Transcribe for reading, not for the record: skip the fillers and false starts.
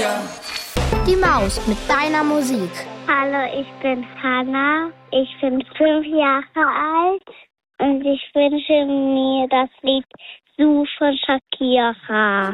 Die Maus mit deiner Musik. Hallo, ich bin Hannah. Ich bin 5 Jahre alt und ich wünsche mir das Lied "Du" von Shakira.